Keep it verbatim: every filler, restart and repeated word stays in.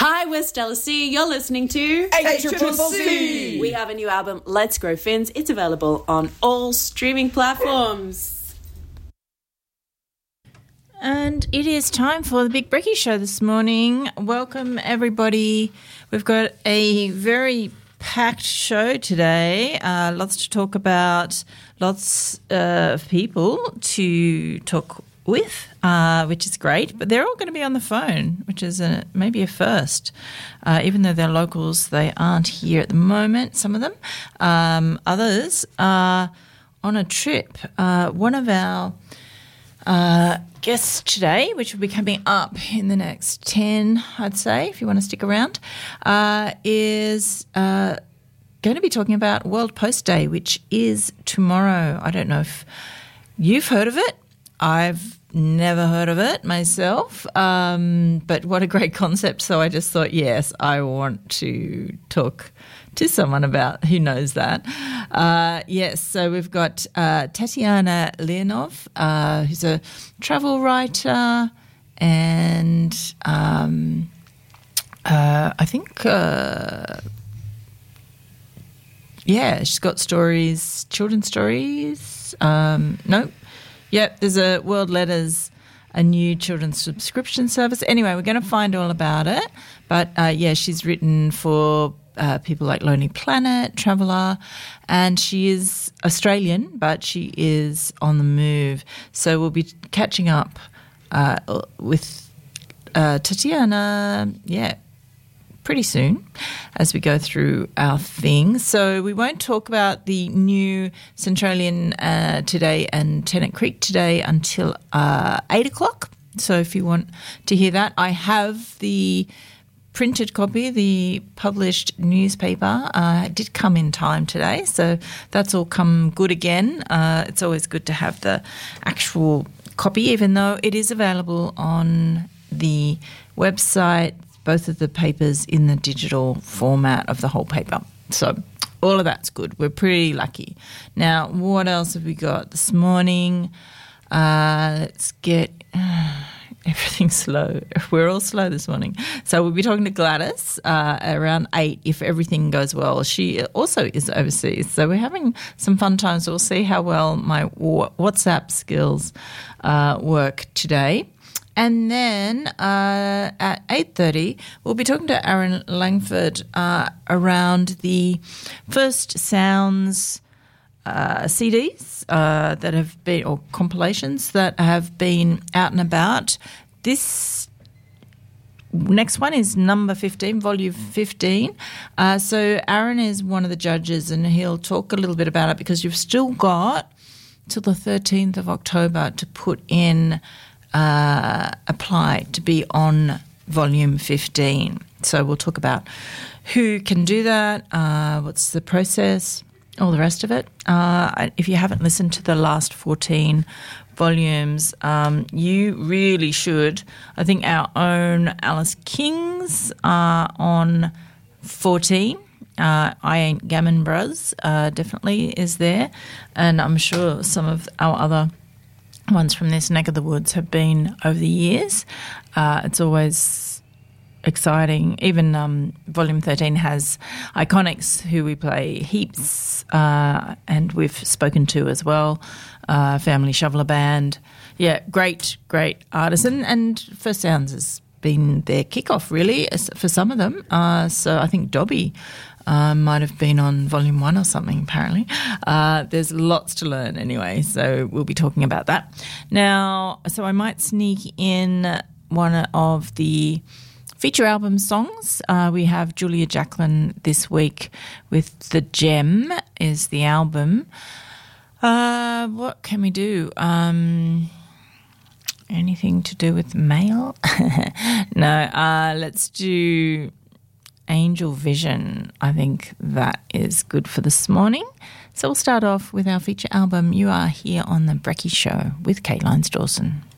Hi, we're Stella C. You're listening to A Triple C. We have a new album, Let's Grow Fins. It's available on all streaming platforms. And it is time for the Big Brekkie Show this morning. Welcome, everybody. We've got a very packed show today. Uh, lots to talk about, lots uh, of people to talk with, uh, which is great. But they're all going to be on the phone, which is a, maybe a first. Uh, even though they're locals, they aren't here at the moment, some of them. Um, others are on a trip. Uh, one of our uh, guests today, which will be coming up in the next ten, I'd say, if you want to stick around, uh, is uh, going to be talking about World Post Day, which is tomorrow. I don't know if you've heard of it. I've never heard of it myself, um, but what a great concept. So I just thought, yes, I want to talk to someone about who knows that. Uh, yes, so we've got uh, Tatiana Leonov, uh, who's a travel writer, and um, uh, I think, uh, yeah, she's got stories, children's stories. Um, no, yep, there's a World Letters, a new children's subscription service. Anyway, we're going to find all about it. But, uh, yeah, she's written for uh, people like Lonely Planet, Traveller, and she is Australian, but she is on the move. So we'll be catching up uh, with uh, Tatiana, yeah, pretty soon as we go through our thing. So we won't talk about the new Centralian uh, today and Tennant Creek today until uh, eight o'clock. So if you want to hear that, I have the printed copy, the published newspaper. Uh, it did come in time today, so that's all come good again. Uh, it's always good to have the actual copy, even though it is available on the website, both of the papers in the digital format of the whole paper. So all of that's good. We're pretty lucky. Now, what else have we got this morning? Uh, let's get... Uh, everything's slow. We're all slow this morning. So we'll be talking to Gladys uh, around eight if everything goes well. She also is overseas. So we're having some fun times. We'll see how well my WhatsApp skills uh, work today. And then uh, at eight thirty, we'll be talking to Aaron Langford uh, around the First Sounds uh, C Ds uh, that have been, or compilations that have been out and about. This next one is number fifteen, volume fifteen. Uh, so Aaron is one of the judges, and he'll talk a little bit about it because you've still got till the thirteenth of October to put in Uh, apply to be on volume fifteen. So we'll talk about who can do that, uh, what's the process, all the rest of it. Uh, if you haven't listened to the last fourteen volumes, um, you really should. I think our own Alice King's are on fourteen. Uh, I Ain't Gammon Bros uh, definitely is there, and I'm sure some of our other ones from this neck of the woods have been over the years. Uh, it's always exciting. Even um, Volume thirteen has Iconics, who we play heaps, uh, and we've spoken to as well, uh, Family Shoveler Band. Yeah, great, great artists. And, and First Sounds has been their kickoff, really, for some of them. Uh, so I think Dobby Uh, might have been on volume one or something, apparently. Uh, there's lots to learn anyway, so we'll be talking about that. Now, so I might sneak in one of the feature album songs. Uh, we have Julia Jacklin this week with The Gem is the album. Uh, what can we do? Um, anything to do with mail? No, uh, let's do Angel Vision. I think that is good for this morning. So we'll start off with our feature album. You are here on The Brekkie Show with Kate Lyons Dawson.